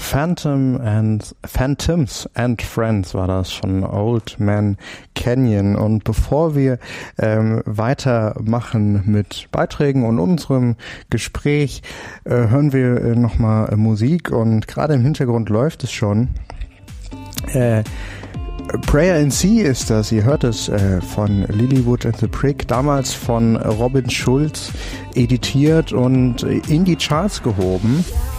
Phantoms and Friends war das von Old Man Canyon. Und bevor wir weitermachen mit Beiträgen und unserem Gespräch, hören wir nochmal Musik, und gerade im Hintergrund läuft es schon. Prayer in C ist das, ihr hört es, von Lilywood and the Prick, damals von Robin Schulz editiert und in die Charts gehoben.